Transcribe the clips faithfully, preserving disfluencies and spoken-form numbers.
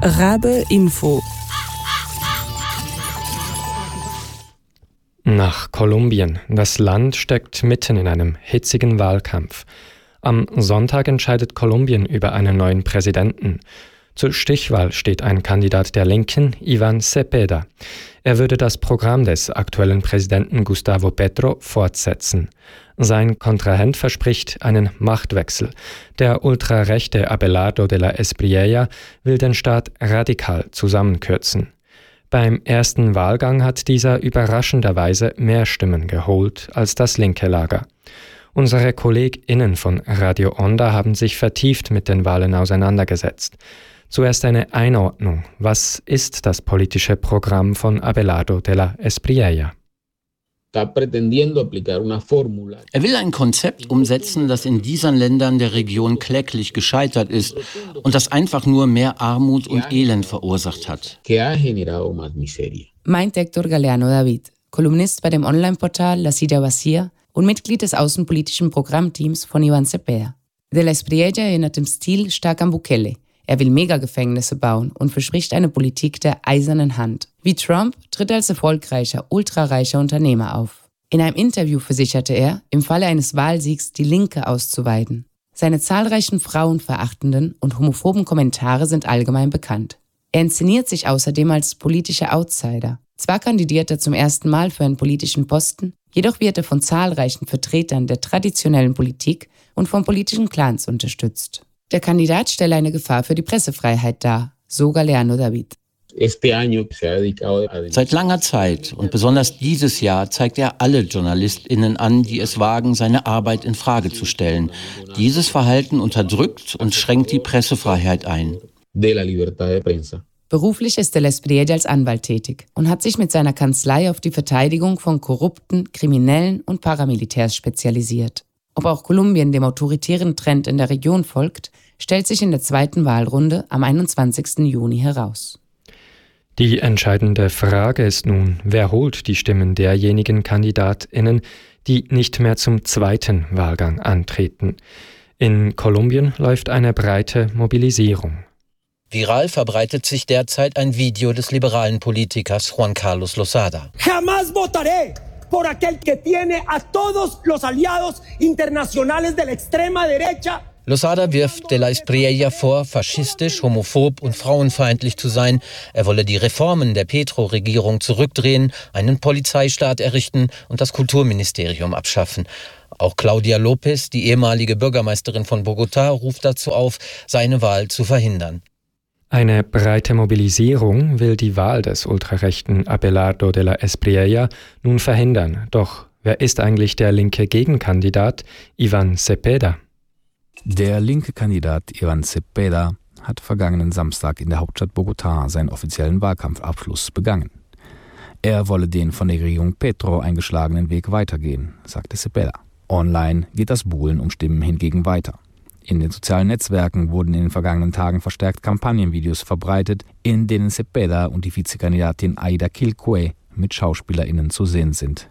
Rabe Info. Nach Kolumbien. Das Land steckt mitten in einem hitzigen Wahlkampf. Am Sonntag entscheidet Kolumbien über einen neuen Präsidenten. Zur Stichwahl steht ein Kandidat der Linken, Iván Cepeda. Er würde das Programm des aktuellen Präsidenten Gustavo Petro fortsetzen. Sein Kontrahent verspricht einen Machtwechsel. Der ultrarechte Abelardo de la Espriella will den Staat radikal zusammenkürzen. Beim ersten Wahlgang hat dieser überraschenderweise mehr Stimmen geholt als das linke Lager. Unsere KollegInnen von Radio Onda haben sich vertieft mit den Wahlen auseinandergesetzt. Zuerst eine Einordnung. Was ist das politische Programm von Abelardo de la Espriella? Er will ein Konzept umsetzen, das in diesen Ländern der Region kläglich gescheitert ist und das einfach nur mehr Armut und Elend verursacht hat. Meint Héctor Galeano David, Kolumnist bei dem Online-Portal La Silla Vacía und Mitglied des außenpolitischen Programmteams von Iván Cepeda. De la Espriella erinnert im Stil stark an Bukele. Er will Megagefängnisse bauen und verspricht eine Politik der eisernen Hand. Wie Trump tritt er als erfolgreicher, ultrareicher Unternehmer auf. In einem Interview versicherte er, im Falle eines Wahlsiegs die Linke auszuweiden. Seine zahlreichen frauenverachtenden und homophoben Kommentare sind allgemein bekannt. Er inszeniert sich außerdem als politischer Outsider. Zwar kandidiert er zum ersten Mal für einen politischen Posten, jedoch wird er von zahlreichen Vertretern der traditionellen Politik und von politischen Clans unterstützt. Der Kandidat stelle eine Gefahr für die Pressefreiheit dar, so Galeano David. Seit langer Zeit und besonders dieses Jahr zeigt er alle JournalistInnen an, die es wagen, seine Arbeit in Frage zu stellen. Dieses Verhalten unterdrückt und schränkt die Pressefreiheit ein. Beruflich ist de la Espriella als Anwalt tätig und hat sich mit seiner Kanzlei auf die Verteidigung von Korrupten, Kriminellen und Paramilitärs spezialisiert. Ob auch Kolumbien dem autoritären Trend in der Region folgt, stellt sich in der zweiten Wahlrunde am einundzwanzigsten Juni heraus. Die entscheidende Frage ist nun, wer holt die Stimmen derjenigen KandidatInnen, die nicht mehr zum zweiten Wahlgang antreten. In Kolumbien läuft eine breite Mobilisierung. Viral verbreitet sich derzeit ein Video des liberalen Politikers Juan Carlos Lozada. Jamás votaré por aquel que tiene a todos los aliados internacionales de la extrema derecha. Lozada wirft de la Espriella vor, faschistisch, homophob und frauenfeindlich zu sein. Er wolle die Reformen der Petro-Regierung zurückdrehen, einen Polizeistaat errichten und das Kulturministerium abschaffen. Auch Claudia López, die ehemalige Bürgermeisterin von Bogotá, ruft dazu auf, seine Wahl zu verhindern. Eine breite Mobilisierung will die Wahl des ultrarechten Abelardo de la Espriella nun verhindern. Doch wer ist eigentlich der linke Gegenkandidat Iván Cepeda? Der linke Kandidat Iván Cepeda hat vergangenen Samstag in der Hauptstadt Bogotá seinen offiziellen Wahlkampfabschluss begangen. Er wolle den von der Regierung Petro eingeschlagenen Weg weitergehen, sagte Cepeda. Online geht das Buhlen um Stimmen hingegen weiter. In den sozialen Netzwerken wurden in den vergangenen Tagen verstärkt Kampagnenvideos verbreitet, in denen Cepeda und die Vizekandidatin Aida Quilque mit SchauspielerInnen zu sehen sind.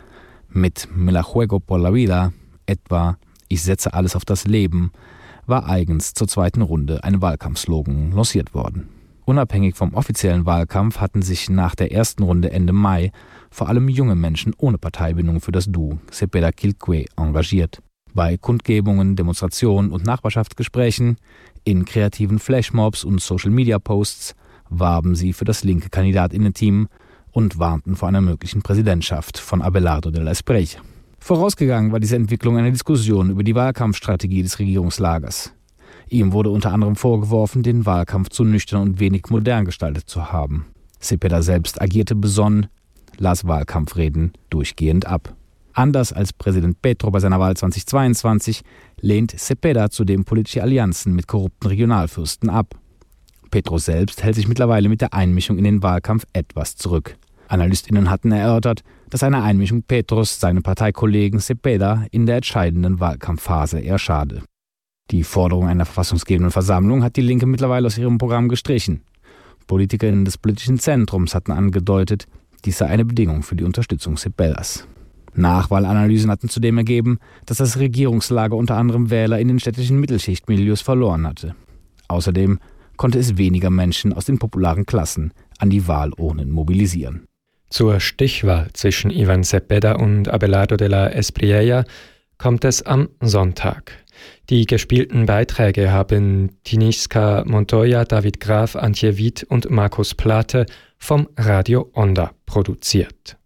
Mit Me la juego por la vida, etwa Ich setze alles auf das Leben, war eigens zur zweiten Runde ein Wahlkampfslogan lanciert worden. Unabhängig vom offiziellen Wahlkampf hatten sich nach der ersten Runde Ende Mai vor allem junge Menschen ohne Parteibindung für das Duo Cepeda-Quilque engagiert. Bei Kundgebungen, Demonstrationen und Nachbarschaftsgesprächen, in kreativen Flashmobs und Social-Media-Posts warben sie für das linke KandidatInnen-Team und warnten vor einer möglichen Präsidentschaft von Abelardo de la Espriella. Vorausgegangen war diese Entwicklung eine Diskussion über die Wahlkampfstrategie des Regierungslagers. Ihm wurde unter anderem vorgeworfen, den Wahlkampf zu nüchtern und wenig modern gestaltet zu haben. Cepeda selbst agierte besonnen, las Wahlkampfreden durchgehend ab. Anders als Präsident Petro bei seiner Wahl zweitausendzweiundzwanzig lehnt Cepeda zudem politische Allianzen mit korrupten Regionalfürsten ab. Petro selbst hält sich mittlerweile mit der Einmischung in den Wahlkampf etwas zurück. AnalystInnen hatten erörtert, dass eine Einmischung Petros seinem Parteikollegen Cepeda in der entscheidenden Wahlkampfphase eher schade. Die Forderung einer verfassungsgebenden Versammlung hat die Linke mittlerweile aus ihrem Programm gestrichen. PolitikerInnen des politischen Zentrums hatten angedeutet, dies sei eine Bedingung für die Unterstützung Cepedas. Nachwahlanalysen hatten zudem ergeben, dass das Regierungslager unter anderem Wähler in den städtischen Mittelschichtmilieus verloren hatte. Außerdem konnte es weniger Menschen aus den popularen Klassen an die Wahlurnen mobilisieren. Zur Stichwahl zwischen Ivan Cepeda und Abelardo de la Espriella kommt es am Sonntag. Die gespielten Beiträge haben Tiniska Montoya, David Graf, Antje Wied und Markus Plate vom Radio Onda produziert.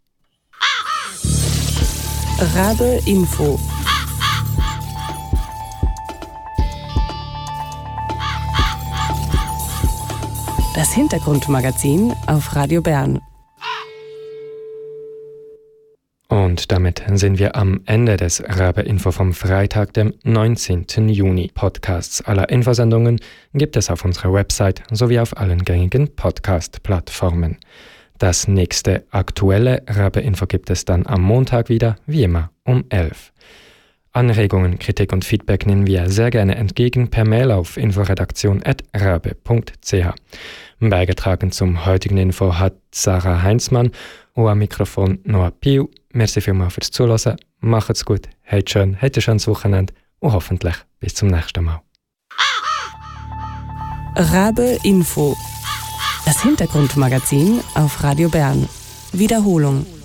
Rabe Info. Das Hintergrundmagazin auf Radio Bern. Und damit sind wir am Ende des Rabe Info vom Freitag, dem neunzehnten Juni. Podcasts aller Infosendungen gibt es auf unserer Website sowie auf allen gängigen Podcast-Plattformen. Das nächste aktuelle Rabe Info gibt es dann am Montag wieder, wie immer, um elf. Anregungen, Kritik und Feedback nehmen wir sehr gerne entgegen per Mail auf inforedaktion at rabe punkt c h. Beigetragen zum heutigen Info hat Sarah Heinzmann und am Mikrofon Noah Piu. Merci vielmals fürs Zuhören, macht's gut, habt schön, habt ein schönes Wochenende und hoffentlich bis zum nächsten Mal. Rabe Info. Das Hintergrundmagazin auf Radio Bern. Wiederholung.